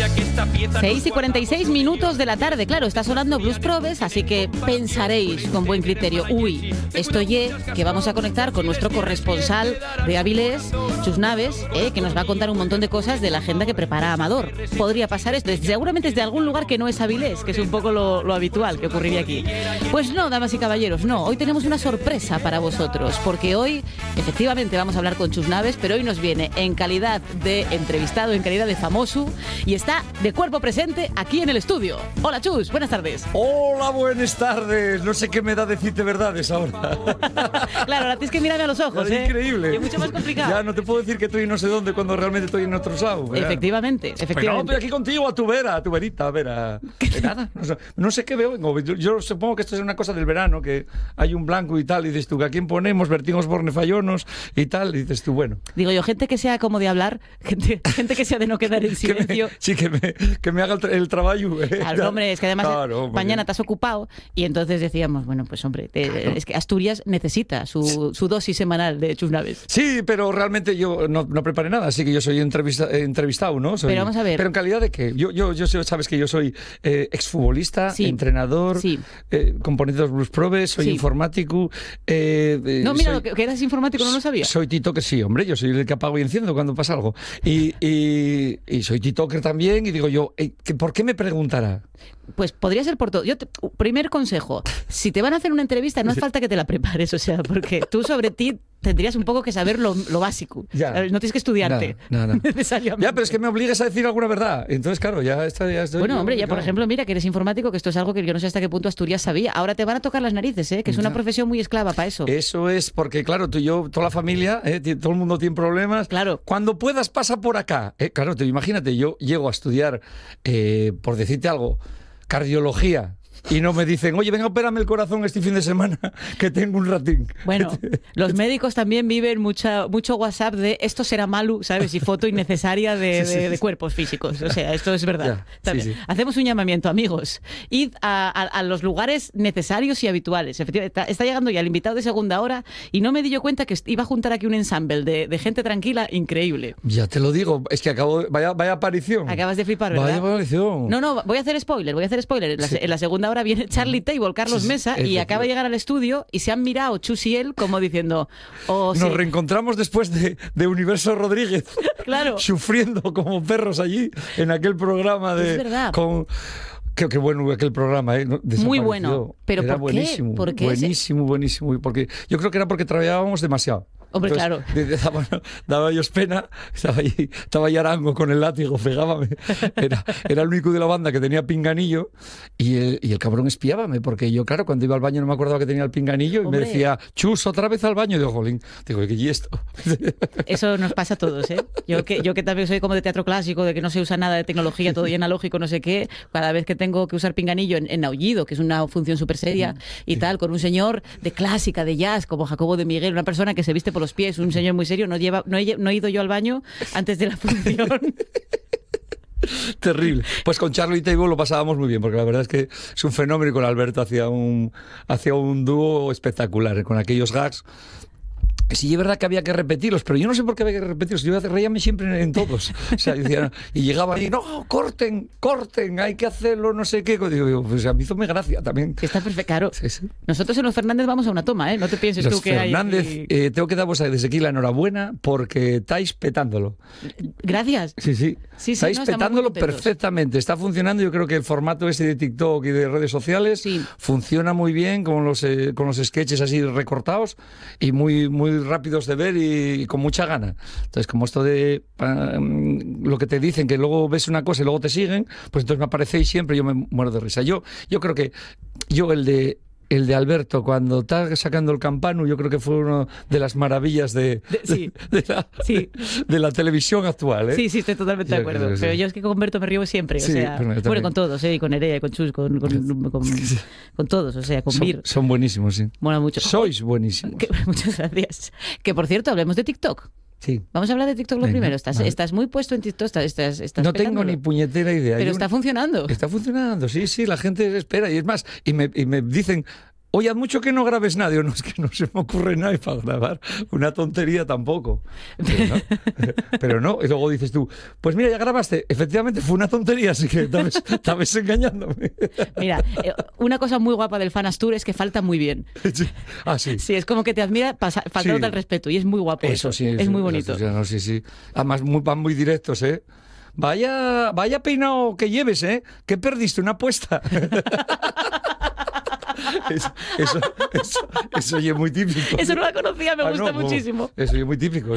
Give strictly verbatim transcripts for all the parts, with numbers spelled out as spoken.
seis y cuarenta y seis minutos de la tarde. Claro, está sonando Blues Probes, así que pensaréis con buen criterio. Uy, esto ye que vamos a conectar con nuestro corresponsal de Avilés, Chus Naves, eh, que nos va a contar un montón de cosas de la agenda que prepara Amador. Podría pasar esto, seguramente desde algún lugar que no es Avilés, que es un poco lo, lo habitual que ocurriría aquí. Pues no, damas y caballeros, no. Hoy tenemos una sorpresa para vosotros, porque hoy, efectivamente, vamos a hablar con Chus Naves, pero hoy nos viene en calidad de entrevistado, en calidad de famoso, y está de cuerpo presente aquí en el estudio. Hola, Chus, buenas tardes. Hola, buenas tardes. No sé qué me da decirte verdades ahora. Claro, ahora tienes que mirarme a los ojos, es ¿eh? Increíble. Es mucho más complicado. Ya no te puedo decir que estoy no sé dónde cuando realmente estoy en otro lado. ¿verdad? Efectivamente, efectivamente. Pero no, estoy aquí contigo, a tu vera, a tu verita, a vera. De nada, no sé, no sé qué veo. Yo, yo supongo que esto es una cosa del verano, que hay un blanco y tal, y dices tú, ¿a quién ponemos? Bertín Osborne Fallonos y tal, y dices tú, bueno. Digo yo, gente que sea como de hablar, gente, gente que sea de no quedar en silencio. Que me, sí, que me, que me haga el, el trabajo. Eh. Claro, hombre, es que además claro, mañana te has ocupado, y entonces decíamos, bueno, pues hombre, te, claro. Es que Asturias necesita su, su dosis semanal de Chus Naves. Sí, pero realmente yo no, no preparé nada, así que yo soy entrevista, entrevistado, ¿no? Soy, pero vamos a ver. Pero en calidad de qué? Yo, yo, yo sabes que yo soy eh, exfutbolista, sí. entrenador, sí. eh, componente de Blues Probes, soy sí. informático. Eh, eh, no, mira, soy, que, que eras informático no lo sabía. Soy TikToker, sí, hombre, yo soy el que apago y enciendo cuando pasa algo. Y, y, y soy TikToker también, y digo yo, eh, ¿por qué me preguntará? Pues podría ser por todo. Yo te, primer consejo, si te van a hacer una entrevista no hace falta que te la prepares, o sea, porque tú sobre ti tendrías un poco que saber lo, lo básico. Ya. No tienes que estudiarte nada, nada. necesariamente. Ya, pero es que me obligues a decir alguna verdad. Entonces, claro, ya está. Ya estoy, bueno, yo, hombre, ya claro. por ejemplo, mira que eres informático, que esto es algo que yo no sé hasta qué punto Asturias sabía. Ahora te van a tocar las narices, ¿eh? Que es una ya. profesión muy esclava para eso. Eso es porque, claro, tú y yo, toda la familia, ¿eh? todo el mundo tiene problemas. Claro. Cuando puedas, pasa por acá. ¿eh? Claro, tú imagínate, yo llego a estudiar, eh, por decirte algo, cardiología. Y no me dicen, oye, venga, opérame el corazón este fin de semana, que tengo un ratín. Bueno, los médicos también viven mucha, mucho WhatsApp de esto será malo, ¿sabes? Y foto innecesaria de, sí, sí, de, de cuerpos físicos. O sea, esto es verdad. Ya, sí, sí. Hacemos un llamamiento, amigos. Id a, a, a los lugares necesarios y habituales. Efectivamente, está, está llegando ya el invitado de segunda hora y no me di yo cuenta que iba a juntar aquí un ensamble de, de gente tranquila increíble. Ya te lo digo, es que acabo, vaya, vaya aparición. Acabas de flipar, ¿verdad? Vaya aparición. No, no, voy a hacer spoiler, voy a hacer spoiler. En la, sí. en la segunda hora viene Charlie Table, Carlos sí, Mesa, y acaba de llegar al estudio y se han mirado Chus y él como diciendo... Oh, Nos sí. reencontramos después de, de Universo Rodríguez. Claro. Sufriendo como perros allí en aquel programa de... Es verdad. Con, Qué, qué bueno aquel programa, ¿eh? Muy bueno. Pero era ¿por buenísimo, qué? ¿Por qué buenísimo, ese... buenísimo. Porque yo creo que era porque trabajábamos demasiado. Hombre, entonces, claro. De, de, daba, daba ellos pena, estaba ahí, estaba ahí Arango con el látigo, pegábame. Era, era el único de la banda que tenía pinganillo y el, y el cabrón espiábame, porque yo, claro, cuando iba al baño no me acordaba que tenía el pinganillo. Hombre. Y me decía, Chus, otra vez al baño. Y digo, jolín, digo, ¿qué y esto? Eso nos pasa a todos, ¿eh? Yo que, yo que también soy como de teatro clásico, de que no se usa nada de tecnología, todo y analógico, no sé qué, cada vez que tengo que usar pinganillo en, en aullido, que es una función súper seria y sí. tal, con un señor de clásica, de jazz, como Jacobo de Miguel, una persona que se viste por los pies, un señor muy serio, no, lleva, no, he, no he ido yo al baño antes de la función. Terrible. Pues con Charlie Table lo pasábamos muy bien, porque la verdad es que es un fenómeno y con Alberto hacía un, hacía un dúo espectacular, con aquellos gags. Sí, es verdad que había que repetirlos, pero yo no sé por qué había que repetirlos. Yo reíame siempre en todos. O sea, decía, y llegaba ahí, no, corten, corten, hay que hacerlo, no sé qué. Digo, pues a mí hizo me gracia también. Está perfecto, claro. Sí, sí. Nosotros en los Fernández vamos a una toma, ¿eh? No te pienses los tú que Fernández, hay... eh, tengo que daros desde aquí la enhorabuena porque estáis petándolo. Gracias. Sí, sí. sí, sí estáis no, petándolo perfectamente. Está funcionando. Yo creo que el formato ese de TikTok y de redes sociales sí. funciona muy bien con los, eh, con los sketches así recortados y muy, muy rápidos de ver y, y con mucha gana. Entonces, como esto de um, lo que te dicen, que luego ves una cosa y luego te siguen, pues entonces me aparecéis siempre y yo me muero de risa. Yo, yo creo que yo el de el de Alberto, cuando está sacando el campano, yo creo que fue una de las maravillas de, de, sí. de, de, la, sí. de la televisión actual. ¿eh? Sí, sí, estoy totalmente de acuerdo. Sí. Pero yo es que con Alberto me río siempre. Sí, o sea, bueno, bueno, con todos, ¿eh? Y con Nerea, con Chus, con, con, con, con todos, o sea, con son, Vir. Son buenísimos, sí. Mola mucho. Sois buenísimos. Que, muchas gracias. Que, por cierto, hablemos de TikTok. Sí. Vamos a hablar de TikTok lo Venga, primero. Estás, vale. estás muy puesto en TikTok. Estás, estás, estás no tengo ni puñetera idea. Pero Yo, está funcionando. Está funcionando, sí, sí. La gente espera. Y es más, y me, y me dicen... oye, haz mucho que no grabes nada. Digo, no, es que no se me ocurre nada y para grabar una tontería tampoco. Pero no, pero no. Y luego dices tú, pues mira, ya grabaste. Efectivamente fue una tontería, así que estabas, estabas engañándome. Mira, eh, una cosa muy guapa del Fan Astur es que falta muy bien. Sí. Ah, sí. Sí, es como que te admira pasa, faltándote Sí. al respeto y es muy guapo. Eso sí. Es eso, muy bonito. Eso, no, sí, sí. Además, muy, van muy directos, ¿eh? Vaya, vaya peinado que lleves, ¿eh? ¿Qué perdiste? ¿Una apuesta? Eso, eso, eso, eso es muy típico. Eso no la conocía, me Ah, gusta no, muchísimo. Eso es muy típico.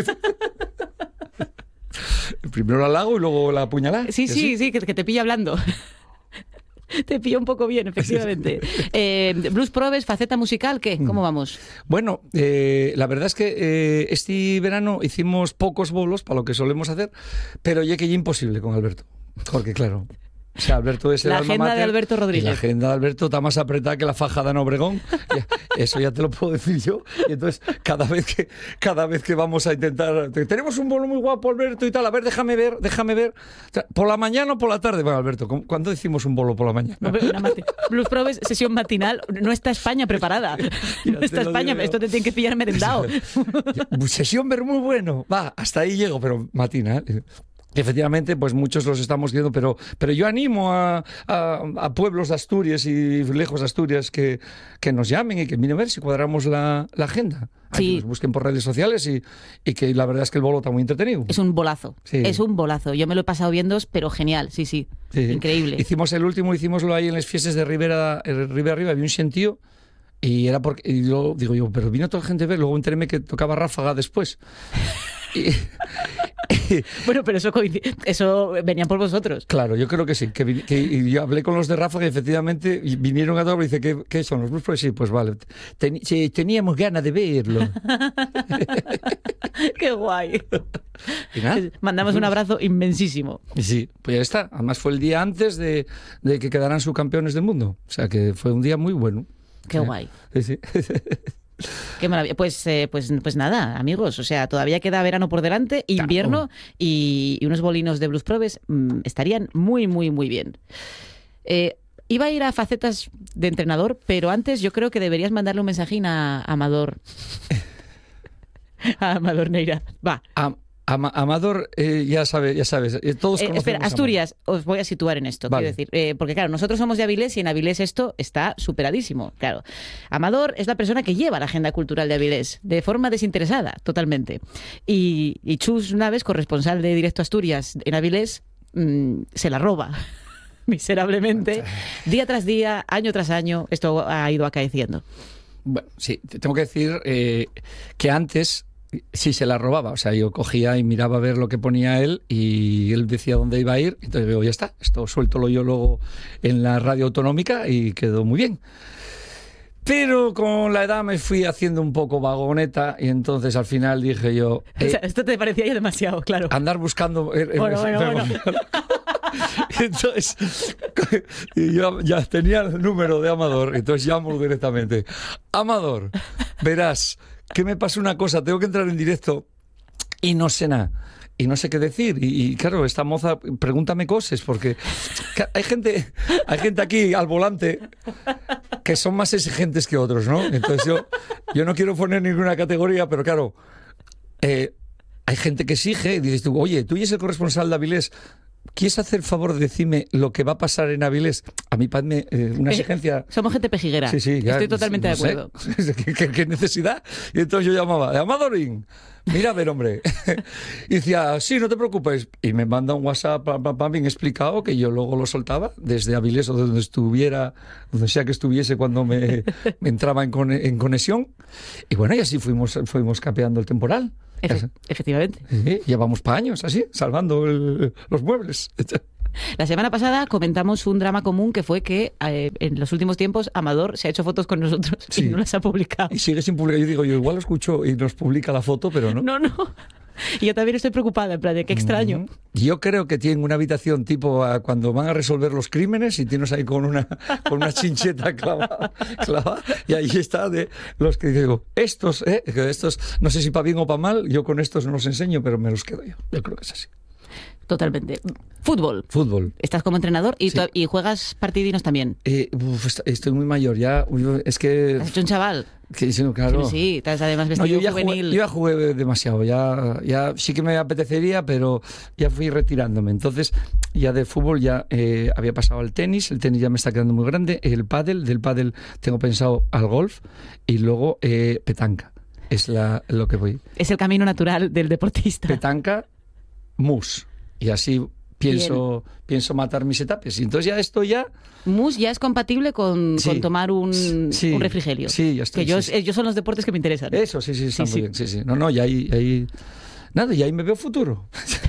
Primero la halago y luego la apuñalá. Sí, sí, sí, que, que te pilla hablando. Te pilla un poco bien, efectivamente. Eh, Blues Probes, faceta musical, ¿qué? ¿Cómo vamos? Bueno, eh, la verdad es que eh, este verano hicimos pocos bolos para lo que solemos hacer, pero ya que ya imposible con Alberto. Porque claro, o sea, Alberto es el La alma agenda de mater, Alberto Rodríguez. y la agenda de Alberto está más apretada que la fajada en Obregón. Ya, eso ya te lo puedo decir yo. Y entonces, cada vez que cada vez que vamos a intentar... Tenemos un bolo muy guapo, Alberto, y tal. A ver, déjame ver, déjame ver. O sea, ¿por la mañana o por la tarde? Bueno, Alberto, ¿cuándo decimos un bolo por la mañana? No, pero una mati- Blues Probes, sesión matinal. No está España preparada. No está España, esto te tiene que pillar merendado. Sesión ver muy bueno. Va, hasta ahí llego, pero matina. ¿eh? Efectivamente, pues muchos los estamos viendo, pero, pero yo animo a, a, a pueblos de Asturias y lejos de Asturias que, que nos llamen y que miren a ver si cuadramos la, la agenda. Sí. Que nos busquen por redes sociales y, y que la verdad es que el bolo está muy entretenido. Es un bolazo. Sí. Es un bolazo. Yo me lo he pasado viendo, pero genial, sí, sí. Sí. Increíble. Hicimos el último, hicimoslo ahí en las fiestas de Ribera, eh, Ribera Arriba, había un sentío. Y era porque, y yo digo yo, pero vino toda la gente a ver, luego enteréme que tocaba Ráfaga después. Y, y, Bueno, pero eso, coincide- eso venían por vosotros. claro, yo creo que sí. Que, vi- que y yo hablé con los de Ráfaga y efectivamente y vinieron a todos y dice, ¿qué, ¿qué son los Blues? Pues sí, pues vale. Ten- sí, teníamos ganas de verlo. Qué guay. Y nada. Mandamos un abrazo inmensísimo. Y sí, pues ya está. Además fue el día antes de, de que quedaran subcampeones del mundo. O sea que fue un día muy bueno. Qué Sí. guay. Sí, sí. Qué maravilla. Pues, eh, pues, pues nada, amigos. O sea, todavía queda verano por delante, invierno y, y unos bolinos de Blues Probes mmm, estarían muy, muy, muy bien. Eh, iba a ir a facetas de entrenador, pero antes yo creo que deberías mandarle un mensajín a Amador. A Amador Neira. Va. Am- Ama- Amador, eh, ya sabes, ya sabes, eh, todos Eh, conocemos espera, a Amador. Asturias, os voy a situar en esto, Vale. quiero decir, eh, porque claro, nosotros somos de Avilés y en Avilés esto está superadísimo, claro. Amador es la persona que lleva la agenda cultural de Avilés, de forma desinteresada, totalmente. Y, y Chus Naves, corresponsal de Directo Asturias en Avilés, mmm, se la roba miserablemente, día tras día, año tras año, esto ha ido acaeciendo. Bueno, sí, te tengo que decir eh, que antes sí se la robaba. O sea, yo cogía y miraba a ver lo que ponía él y él decía dónde iba a ir. Entonces digo, ya está, esto suéltolo yo luego en la radio autonómica y quedó muy bien. Pero con la edad me fui haciendo un poco vagoneta y entonces al final dije yo... eh, O sea, esto te parecía ya demasiado, claro. andar buscando... eh, eh, Bueno, bueno, bueno. Entonces, y yo ya tenía el número de Amador, entonces llamo directamente. Amador, verás que me pasa una cosa, tengo que entrar en directo y no sé nada. Y no sé qué decir. Y, y claro, esta moza, pregúntame cosas, porque hay gente, hay gente aquí al volante que son más exigentes que otros, ¿no? Entonces yo, yo no quiero poner ninguna categoría, pero claro, eh, hay gente que exige y dices tú, oye, tú y es el corresponsal de Avilés, ¿quieres hacer el favor de decirme lo que va a pasar en Avilés? A mí, padme, eh, una exigencia... Somos gente pejiguera. Sí, sí, ya, Estoy totalmente no de acuerdo. sé. ¿Qué, qué, qué necesidad? Y entonces yo llamaba, Amadorín, mira a ver, hombre. Y decía, sí, no te preocupes. Y me manda un WhatsApp pam, pam, pam, bien explicado, que yo luego lo soltaba desde Avilés o donde estuviera, donde sea que estuviese cuando me, me entraba en, con, en conexión. Y bueno, y así fuimos, fuimos capeando el temporal. Efe- efectivamente. Sí, llevamos para años así, salvando el- los muebles. La semana pasada comentamos un drama común que fue que eh, en los últimos tiempos Amador se ha hecho fotos con nosotros Sí. y no las ha publicado. Y sigue sin publicar. Yo digo, yo igual lo escucho y nos publica la foto, pero no. No, no. Y yo también estoy preocupada, en plan de qué extraño. Yo creo que tienen una habitación tipo a cuando van a resolver los crímenes y tienes ahí con una, con una chincheta clavada, clavada, y ahí está de los que digo, estos, eh, estos, no sé si para bien o para mal, yo con estos no los enseño, pero me los quedo yo. Yo creo que es así. Totalmente. Fútbol. Fútbol. Estás como entrenador y, Sí. tú- y juegas partidinos también. Eh, uf, est- estoy muy mayor ya. Uy, Es que... Has hecho un chaval. que sí, claro. Sí, sí, estás además No, vestido yo ya, jugué, juvenil. yo ya jugué demasiado, ya, ya sí que me apetecería, pero ya fui retirándome. Entonces, ya de fútbol ya eh, había pasado al tenis, el tenis ya me está quedando muy grande, el pádel, del pádel tengo pensado al golf y luego eh, petanca, es la, lo que voy. Es el camino natural del deportista. Petanca, mus, y así pienso, pienso matar mis etapas. Y entonces ya esto ya... Mus ya es compatible con, Sí. con tomar un, Sí. un refrigerio. Sí, ya estoy, Que yo, sí, ellos son los deportes que me interesan. Eso, sí, sí, está Sí, muy sí. bien. Sí, sí. No, no, y ahí, ahí... Nada, y ahí me veo futuro.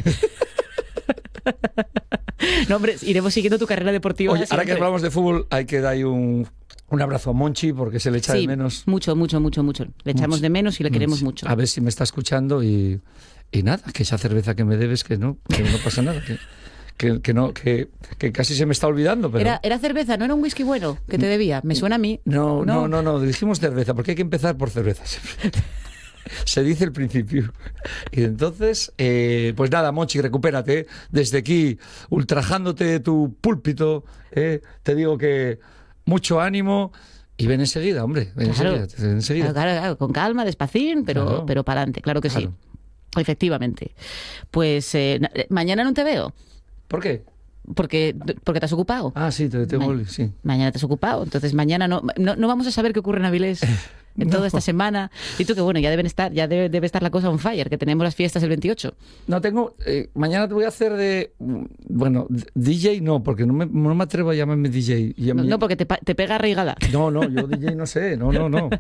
No, hombre, iremos siguiendo tu carrera deportiva. Oye, ahora que siempre. hablamos de fútbol, hay que dar ahí un, un abrazo a Monchi porque se le echa Sí, de menos. mucho, mucho, mucho, mucho. Le echamos Mucho. de menos y le queremos Sí. mucho. A ver si me está escuchando y, y nada, que esa cerveza que me debes, que no, que no pasa nada, que, que, que no, que, que casi se me está olvidando. Pero... Era, era cerveza, no era un whisky bueno que te debía. Me suena a mí. No, no, no, no, dijimos cerveza, porque hay que empezar por cerveza siempre. Se dice el principio. Y entonces, eh, pues nada, Monchi, recupérate. Desde aquí, ultrajándote de tu púlpito, eh, te digo que mucho ánimo y ven enseguida, hombre. Ven Claro. enseguida, ven enseguida. Claro, claro, claro, con calma, despacín, pero, Claro. pero para adelante, claro que Claro. sí. Efectivamente. Pues eh, na- eh, mañana no te veo, ¿Por qué? porque, porque te has ocupado. Ah, sí, te tengo, Ma- sí. Mañana te has ocupado, entonces mañana no, no, no vamos a saber qué ocurre en Avilés en No. toda esta semana. Y tú que bueno, ya deben estar, ya debe, debe estar la cosa on fire, que tenemos las fiestas el veintiocho. No tengo. Eh, mañana te voy a hacer de. Bueno, D J no, porque no me, no me atrevo a llamarme D J. No, Llame- no, porque te, pa- te pega arraigada. no, no, yo D J no sé, no, no, no.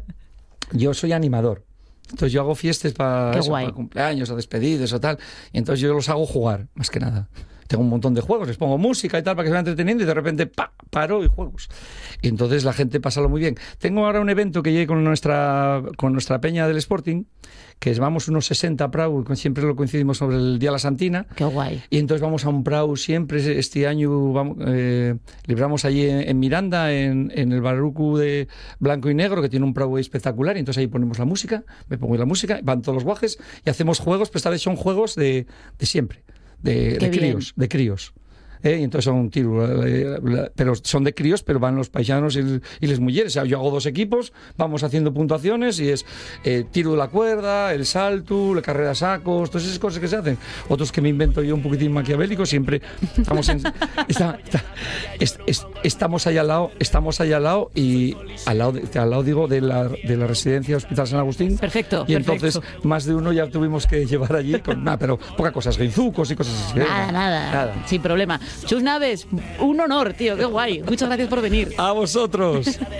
Yo soy animador. Entonces yo hago fiestas para, Qué eso, guay. para cumpleaños o despedidos o tal. Y entonces yo los hago jugar, más que nada. Tengo un montón de juegos, les pongo música y tal para que se vayan entreteniendo y de repente ¡pa! Paro y juegos. Y entonces la gente pasa muy bien. Tengo ahora un evento que llegue con nuestra, con nuestra peña del Sporting, que es vamos unos sesenta Prau, con- siempre lo coincidimos sobre el Día de la Santina. Qué guay. Y entonces vamos a un Prau siempre. Este año vamos, eh, libramos allí en, en Miranda, en, en el Barucu de Blanco y Negro, que tiene un Prau espectacular. Y entonces ahí ponemos la música, me pongo la música, van todos los guajes y hacemos juegos, pero esta vez son juegos de, de siempre, de, Qué de bien. críos, de críos. ¿Eh? Y entonces son tiros, eh, la- pero son de críos, pero van los paisanos y, y les mujeres. O sea, yo hago dos equipos, vamos haciendo puntuaciones y es eh, tiro de la cuerda, el salto, la carrera a sacos, todas esas cosas que se hacen. Otros que me invento yo un poquitín maquiavélico, siempre estamos en, está- está- es- es- estamos ahí al lado, estamos ahí al lado y al lado, de- al lado digo, de la, de la residencia Hospital San Agustín. Perfecto, Y perfecto. entonces más de uno ya tuvimos que llevar allí, con, nada, pero poca cosas, guinzucos y cosas así. ¿eh? Nada, nada, Nada. sin problema. Chus Naves, un honor, tío, qué guay. Muchas gracias por venir. A vosotros.